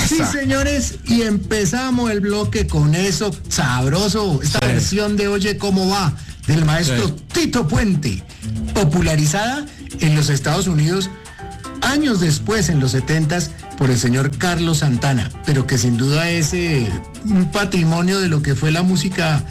Sí, señores, y empezamos el bloque con eso sabroso, esta versión de Oye Cómo Va, del maestro Tito Puente, popularizada en los Estados Unidos años después, en los 70s, por el señor Carlos Santana, pero que sin duda es un patrimonio de lo que fue la música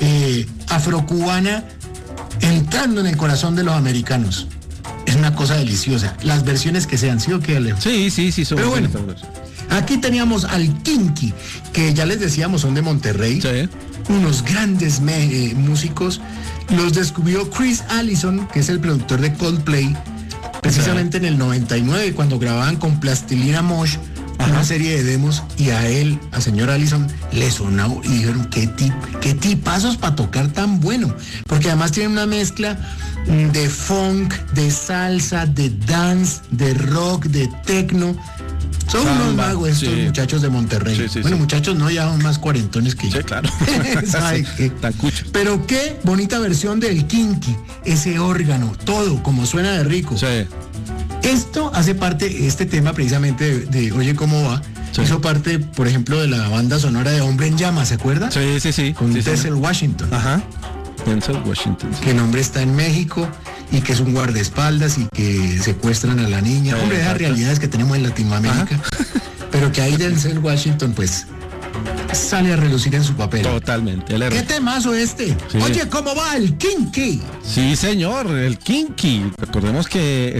afrocubana entrando en el corazón de los americanos. Es una cosa deliciosa, las versiones que sean, ¿sí o qué, Alejo? Sí, son pero bueno, aquí teníamos al Kinky, que ya les decíamos son de Monterrey, unos grandes músicos. Los descubrió Chris Allison, que es el productor de Coldplay, precisamente en el 99, cuando grababan con Plastilina Mosh una serie de demos, y a él, a señor Allison, le sonó y dijeron, qué tipazos para tocar tan bueno, porque además tienen una mezcla de funk, de salsa, de dance, de rock, de techno. Son unos magos estos muchachos de Monterrey. Bueno, muchachos no, ya son más cuarentones que yo. Sí, claro. ¿Sabe qué? Pero qué bonita versión del Kinky, ese órgano, todo como suena de rico. Sí. Esto hace parte, este tema precisamente de Oye Cómo Va, hizo parte, por ejemplo, de la banda sonora de Hombre en Llamas, ¿se acuerda? Sí. Con Denzel Washington. Ajá. Denzel Washington. Que el hombre está en México y que es un guardaespaldas y que secuestran a la niña. Hombre, esas realidades que tenemos en Latinoamérica. Pero que ahí Denzel Washington, pues, sale a relucir en su papel. Totalmente. ¿Qué temazo este? Sí. Oye, ¿cómo va el Kinky? Sí, señor, el Kinky. Recordemos que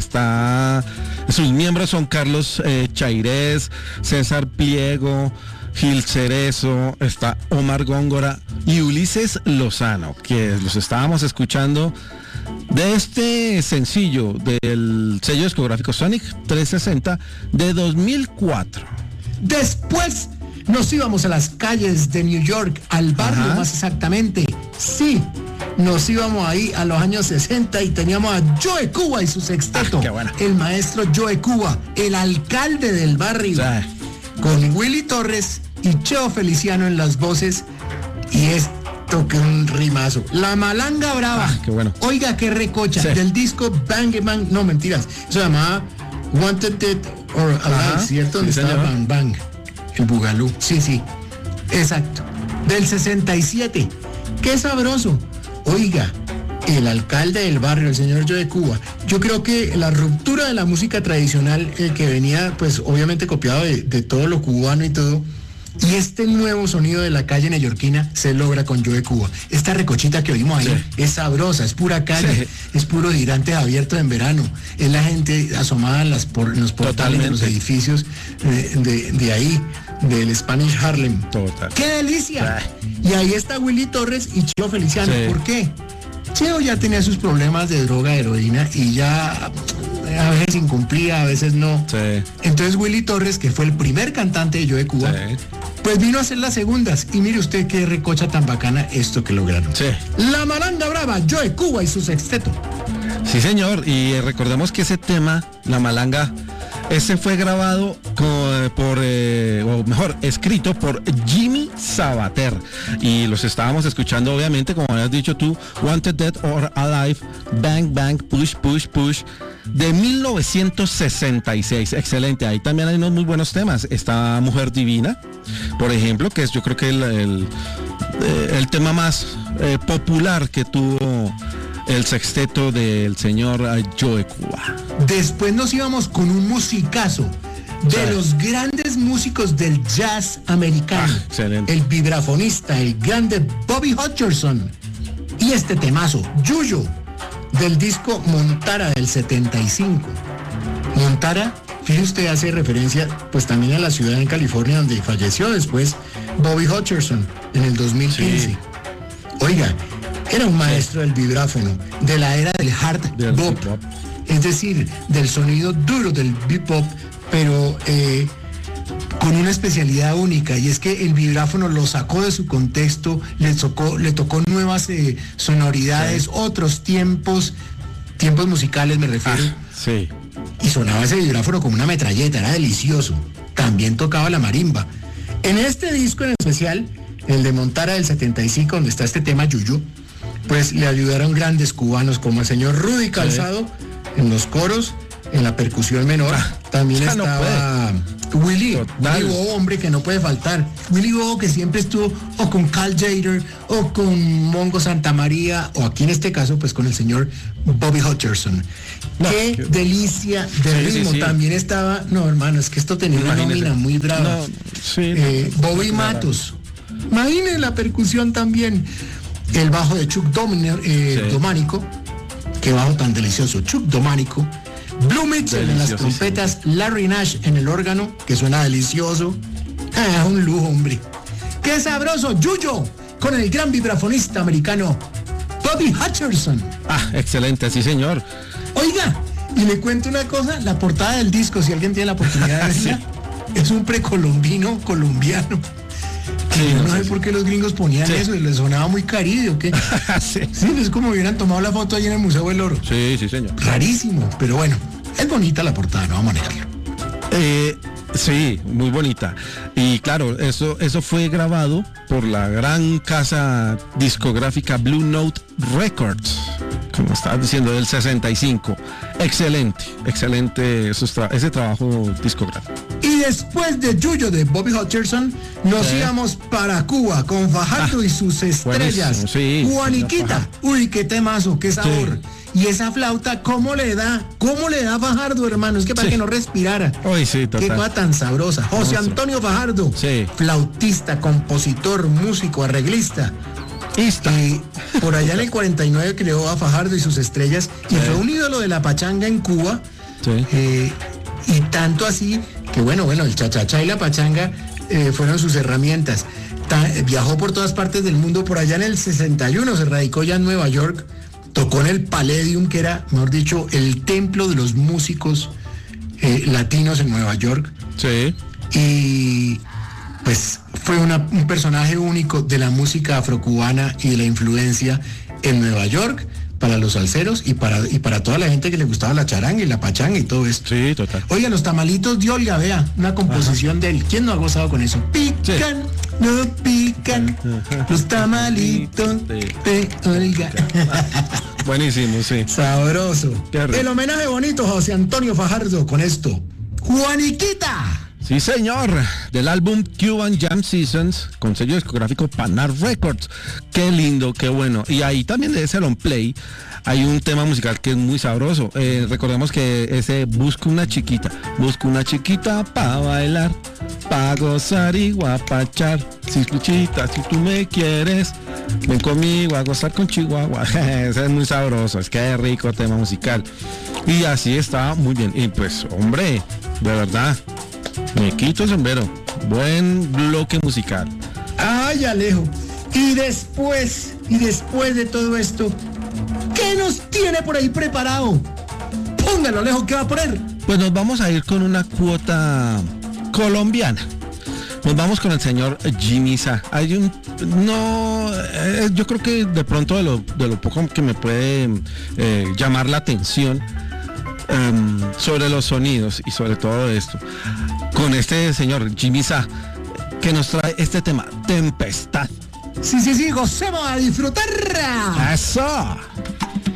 sus miembros son Carlos Chairés, César Pliego, Gil Cerezo, está Omar Góngora y Ulises Lozano, que los estábamos escuchando de este sencillo del sello discográfico Sonic 360 de 2004. Después nos íbamos a las calles de New York, al barrio más exactamente. Sí, nos íbamos ahí a los años 60 y teníamos a Joe Cuba y su sexteto. Qué bueno. El maestro Joe Cuba, el alcalde del barrio, con Willy Torres y Cheo Feliciano en las voces. Y esto que un rimazo. La Malanga Brava. Qué bueno. Oiga, qué recocha. Del disco Bang Bang. No, mentiras. Eso se llamaba Wanted Dead or Alive, ¿cierto? Donde estaba Bang Bang. El Bugalú. Sí. Exacto. Del 67. Qué sabroso. Oiga, el alcalde del barrio, el señor Joe Cuba. Yo creo que la ruptura de la música tradicional, que venía, pues, obviamente copiado de todo lo cubano y todo, y este nuevo sonido de la calle neoyorquina se logra con Joe Cuba. Esta recochita que oímos ahí es sabrosa, es pura calle, es puro tirantes abiertos en verano, es la gente asomada en los portales de los edificios de ahí, del Spanish Harlem. ¡Qué delicia! Y ahí está Willy Torres y Cheo Feliciano. ¿Por qué? Cheo ya tenía sus problemas de droga, heroína, y ya a veces incumplía, a veces no. Entonces Willy Torres, que fue el primer cantante de Joe Cuba, pues vino a hacer las segundas. Y mire usted qué recocha tan bacana esto que lograron. La Malanga Brava, Joe Cuba y su sexteto. Sí, señor. Y recordemos que ese tema, La Malanga, ese fue grabado escrito por Jimmy Sabater. Y los estábamos escuchando, obviamente, como habías dicho tú, Wanted Dead or Alive, Bang Bang, Push Push Push, de 1966. Excelente. Ahí también hay unos muy buenos temas. Está Mujer Divina, por ejemplo, que es, yo creo que el tema más popular que tuvo el sexteto del señor Joe Cuba. Después nos íbamos con un musicazo de los grandes músicos del jazz americano. Excelente. El vibrafonista, el grande Bobby Hutcherson. Y este temazo, Yuyo, del disco Montara del 75. Montara, fíjese usted, hace referencia pues también a la ciudad en California donde falleció después Bobby Hutcherson en el 2015. Oiga, era un maestro del vibráfono, de la era del hard bop, es decir, del sonido duro del bebop, pero con una especialidad única, y es que el vibráfono lo sacó de su contexto, le tocó nuevas sonoridades, otros tiempos musicales me refiero. Y sonaba ese vibráfono como una metralleta, era delicioso. También tocaba la marimba. En este disco en especial, el de Montara del 75, donde está este tema Yuyo, pues le ayudaron grandes cubanos como el señor Rudy Calzado en los coros, en la percusión menor, También estaba Willy Bobo, hombre, que no puede faltar. Willy Bobo, que siempre estuvo o con Cal Jader o con Mongo Santamaría, o aquí en este caso pues con el señor Bobby Hutcherson. Qué delicia de ritmo. También estaba, no hermano, es que esto tenía una nómina muy brava. Bobby Matos. Imagínense la percusión también. El bajo de Chuck Domanico. Qué bajo tan delicioso. Chuck Domanico. Blue Mitchell en las trompetas, Larry Nash en el órgano, que suena delicioso. Un lujo, hombre. ¡Qué sabroso! Yuyo, con el gran vibrafonista americano Bobby Hutcherson. Excelente, sí señor. Oiga, y le cuento una cosa, la portada del disco, si alguien tiene la oportunidad de verla, es un precolombino colombiano. No sé por qué los gringos ponían eso, y les sonaba muy caribe, ¿o qué? Sí, es como hubieran tomado la foto allí en el Museo del Oro. Sí, señor. Rarísimo, pero bueno, es bonita la portada, no vamos a negarlo. Sí, muy bonita. Y claro, eso fue grabado por la gran casa discográfica Blue Note Records, como estabas diciendo, del 65. Excelente ese trabajo discográfico. Y después de Yuyo de Bobby Hutcherson, nos íbamos para Cuba con Fajardo y sus estrellas. Juaniquita. Uy, qué temazo, qué sabor. Y esa flauta, ¿cómo le da Fajardo, hermano? Es que para que no respirara. Sí, total. Qué cosa tan sabrosa. José Antonio Fajardo, flautista, compositor, músico, arreglista. Y por allá en el 49 creó a Fajardo y sus estrellas y fue un ídolo de la pachanga en Cuba. Y tanto así que bueno, el cha-cha-cha y la pachanga fueron sus herramientas. Viajó por todas partes del mundo. Por allá en el 61 se radicó ya en Nueva York. Tocó en el Palladium, que era, mejor dicho, el templo de los músicos latinos en Nueva York. Sí. Y pues fue un personaje único de la música afrocubana y de la influencia en Nueva York para los salseros y para toda la gente que le gustaba la charanga y la pachanga y todo esto. Sí, total. Oiga, los tamalitos de Olga, vea, una composición de él. ¿Quién no ha gozado con eso? Pican, no pican, los tamalitos de Olga. Buenísimo, sí. Sabroso. El homenaje bonito a José Antonio Fajardo con esto. Juaniquita. Sí, señor, del álbum Cuban Jam Seasons, con sello discográfico Panar Records. Qué lindo, qué bueno. Y ahí también de ese long play hay un tema musical que es muy sabroso. Recordemos que ese Busco una chiquita pa' bailar, pa' gozar y guapachar. Si escuchita, si tú me quieres, ven conmigo a gozar con Chihuahua. Ese es muy sabroso, es que es rico tema musical. Y así está muy bien. Y pues, hombre, de verdad, me quito el sombrero. Buen bloque musical. Ay, Alejo. Y después de todo esto, ¿qué nos tiene por ahí preparado? Póngalo, Alejo, ¿qué va a poner? Pues nos vamos a ir con una cuota colombiana. Nos vamos con el señor Jimmy Sa. Yo creo que de pronto de lo poco que me puede llamar la atención sobre los sonidos y sobre todo esto, con este señor Jimmy Sa, que nos trae este tema, Tempestad. Sí, gocemos a disfrutar. Eso.